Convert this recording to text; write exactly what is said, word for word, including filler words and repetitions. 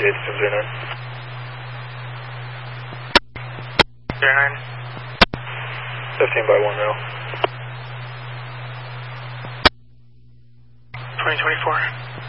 eight seven zero nine. zero nine. fifteen by one now. twenty twenty-four.